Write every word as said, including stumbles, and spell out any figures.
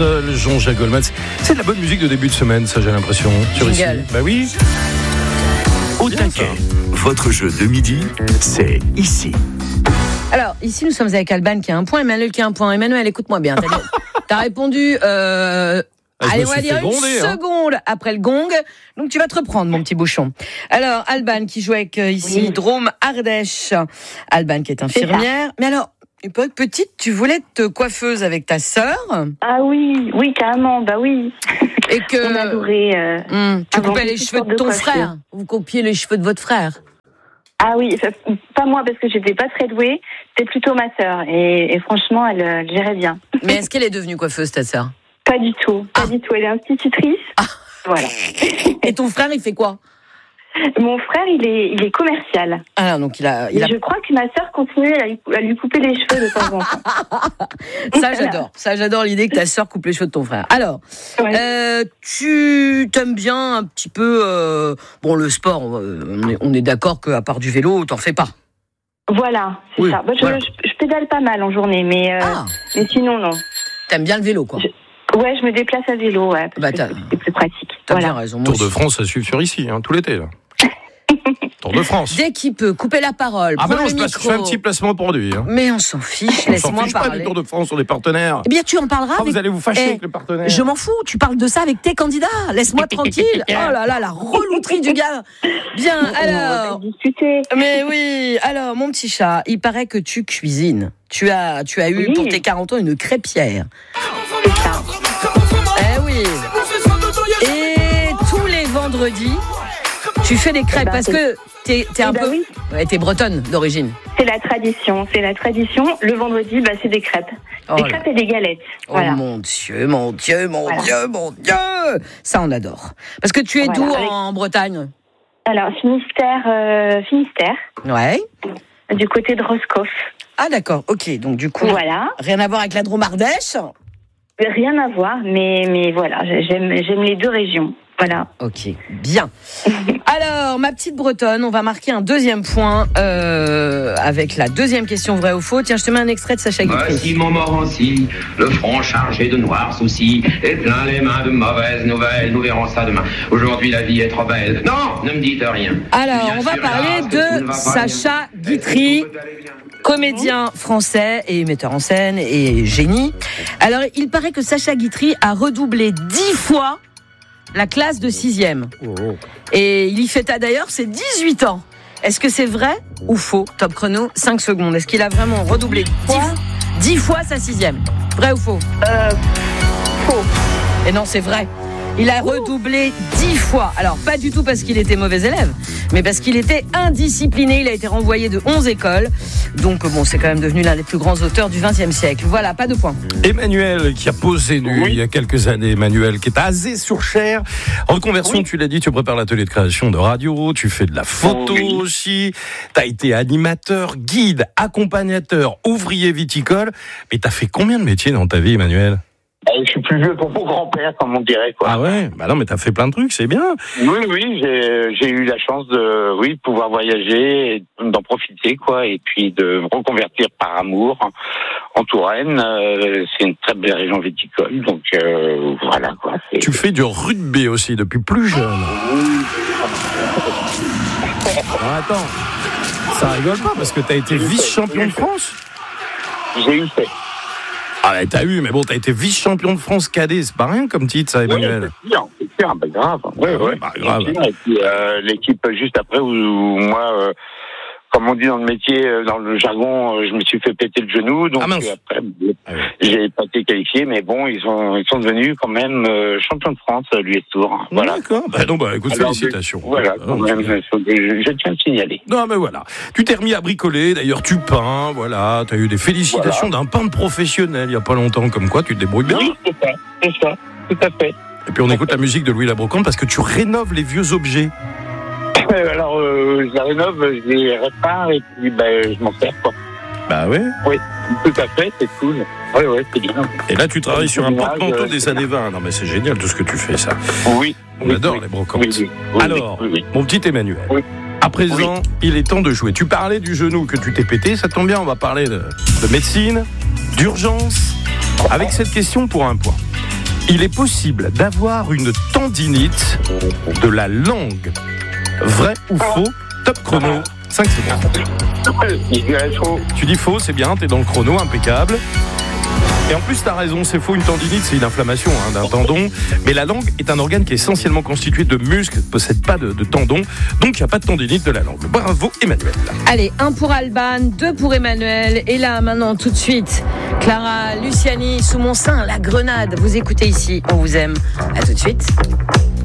seul, Jean-Jacques Goldman. C'est de la bonne musique de début de semaine, ça j'ai l'impression. Sur ici. Bah oui. Au taquet, votre jeu de midi, c'est ici. Alors, ici, nous sommes avec Alban qui a un point, Emmanuel qui a un point. Emmanuel, écoute-moi bien. T'as, t'as répondu, euh, ah, allez, on va dire gronder, une hein. seconde après le gong. Donc, tu vas te reprendre, mon petit bouchon. Alors, Alban qui joue avec euh, ici Oui. Drôme Ardèche. Alban qui est infirmière. Mais alors, une petite, tu voulais être coiffeuse avec ta sœur. Ah oui, oui, carrément, bah oui. Et que. On adorait. Euh, hum, tu avant coupais les toutes cheveux sortes de de ton coiffures. frère. Vous coupiez les cheveux de votre frère. Ah oui, ça, pas moi parce que j'étais pas très douée. C'était plutôt ma sœur et, et franchement, elle, elle gérait bien. Mais est-ce qu'elle est devenue coiffeuse, ta sœur? Pas du tout, pas Ah. du tout. Elle est institutrice. Ah. Voilà. Et ton frère, il fait quoi? Mon frère, il est, il est commercial. Ah, donc il a. Il Et a... je crois que ma sœur continue à lui, à lui couper les cheveux de temps en temps. Ça, j'adore. Ça, j'adore l'idée que ta sœur coupe les cheveux de ton frère. Alors, Ouais. euh, tu t'aimes bien un petit peu. Euh, bon, le sport, on est, on est d'accord qu'à part du vélo, t'en fais pas. Voilà, c'est Oui, ça. Bah, je, voilà. je, je pédale pas mal en journée, mais, euh, Ah, mais sinon, non. t'aimes bien le vélo, quoi. Je- Ouais, je me déplace à vélo, ouais, parce Bah, que t'as- c'est- c'est plus pratique. T'as Voilà. bien raison. Moi Tour de aussi. France à suivre sur ici, hein, tout l'été là. Tour de France. Dès qu'il peut couper la parole, Ah bah prendre non, le je, place- je micro. fais un petit placement produit. Hein. Mais on s'en fiche, On s'en laisse-moi fiche pas du parler. Tour de France, on est partenaires. Eh bien, tu en parleras Ah, avec... vous allez vous fâcher Eh, avec les partenaires. Je m'en fous, tu parles de ça avec tes candidats. Laisse-moi tranquille. Oh là là, la relouterie du gars. Bien, On va pas alors. discuter. Mais oui, alors, mon petit chat, il paraît que tu cuisines. Tu as, tu as eu Oui. pour tes quarante ans une crêpière. C'est ça. Eh oui. Et tous les vendredis, tu fais des crêpes Eh ben, parce c'est- que t'es, t'es un Eh ben peu. oui. Ouais, t'es bretonne d'origine. C'est la tradition, c'est la tradition. Le vendredi, bah, c'est des crêpes. Oh des là. crêpes et des galettes. Oh Voilà. mon Dieu, mon Dieu, mon Voilà. Dieu, mon Dieu. Ça, on adore. Parce que tu es Voilà, d'où avec- en Bretagne? Alors, Finistère, euh, Finistère, Ouais. du côté de Roscoff. Ah d'accord, ok. Donc du coup, Voilà. rien à voir avec la Drôme Ardèche. Rien à voir, mais, mais voilà, j'aime, j'aime les deux régions. Voilà. Ok, bien. Alors, ma petite Bretonne, on va marquer un deuxième point euh, avec la deuxième question vrai ou faux. Tiens, je te mets un extrait de Sacha Guitry. Voici Montmorency, le front chargé de noirs soucis, et plein les mains de mauvaises nouvelles. Nous verrons ça demain. Aujourd'hui, la vie est trop belle. Non, ne me dites rien. Alors, Bien on va sûr, parler hélas, que tout ne de va pas Sacha bien. Guitry, Est-ce que tout allait bien ? comédien français et metteur en scène et génie. Alors, il paraît que Sacha Guitry a redoublé dix fois la classe de sixième. Et il y fêta d'ailleurs ses dix-huit ans. Est-ce que c'est vrai ou faux? Top chrono, cinq secondes. Est-ce qu'il a vraiment redoublé dix fois sa sixième? Vrai ou faux? Euh, faux. Et non, c'est vrai. Il a redoublé dix fois. Alors, pas du tout parce qu'il était mauvais élève, mais parce qu'il était indiscipliné. Il a été renvoyé de onze écoles. Donc, bon, c'est quand même devenu l'un des plus grands auteurs du vingtième siècle. Voilà, pas de point. Emmanuel qui a posé nu il y a quelques années, Emmanuel qui est à Azé-sur-Cher. Reconversion, Oui. tu l'as dit, tu prépares l'atelier de création de radio, tu fais de la photo Oui. aussi, tu as été animateur, guide, accompagnateur, ouvrier viticole. Mais tu as fait combien de métiers dans ta vie, Emmanuel? Euh, Je suis plus vieux pour mon grand-père, comme on dirait, quoi. Ah ouais? Bah non, mais tu as fait plein de trucs, c'est bien. Oui, oui, j'ai, j'ai eu la chance de, oui, pouvoir voyager, et d'en profiter, quoi, et puis de me reconvertir par amour en, en Touraine. Euh, c'est une très belle région viticole, donc euh, voilà, quoi. C'est... Tu fais du rugby aussi depuis plus jeune. Ah, attends, ça rigole pas parce que tu as été vice-champion de France. J'ai eu fait. Ah bah t'as eu, mais bon, t'as été vice-champion de France cadet, c'est pas rien comme titre ça, Emmanuel. Ouais, c'est sûr, c'est sûr, bah, grave. Ouais, ouais. Bah, grave. C'est sûr. Et puis euh, l'équipe juste après où, où moi, euh, comme on dit dans le métier, euh, dans le jargon, euh, je me suis fait péter le genou, donc Ah, mince. euh, après, Ah ouais. j'ai pas été qualifié, mais bon, ils sont ils sont devenus quand même euh, champions de France, euh, l'U S Tour. Voilà. D'accord. Bah non, bah écoute, Alors, félicitations. je- Voilà, Ah, quand non, même, tu- je, je- je tiens à le signaler. Non, mais voilà. Tu t'es remis à bricoler, d'ailleurs tu peins, voilà. T'as eu des félicitations d'un peintre professionnel il y a pas longtemps, comme quoi tu te débrouilles bien. Oui, c'est ça, c'est ça, tout à fait. Et puis on écoute la musique de Louis Labrocante parce que tu rénoves les vieux objets. Euh, Alors, euh, je la rénove, je les répare et puis ben, je m'en sers, quoi. Bah ouais. Oui, tout à fait, c'est cool. Oui, oui, c'est bien. Et là tu travailles sur un Image, porte-manteau euh, des années vingt. Non mais c'est génial tout ce que tu fais ça. Oui. On oui, adore oui. les brocantes. Oui, oui, oui, Alors, oui, oui. mon petit Emmanuel, Oui. à présent, il est temps de jouer. Tu parlais du genou que tu t'es pété, ça tombe bien, on va parler de, de médecine, d'urgence, avec cette question pour un point. Il est possible d'avoir une tendinite de la langue. Vrai ou faux? Top chrono. cinq secondes. Il dirait faux. Tu dis faux, c'est bien, t'es dans le chrono, impeccable. Et en plus, t'as raison, c'est faux, une tendinite, c'est une inflammation hein, d'un tendon. Mais la langue est un organe qui est essentiellement constitué de muscles, ne possède pas de, de tendons, donc il n'y a pas de tendinite de la langue. Bravo Emmanuel. Allez, un pour Alban, deux pour Emmanuel. Et là, maintenant, tout de suite, Clara Luciani, Sous mon sein, la grenade. Vous écoutez ici, on vous aime. À tout de suite.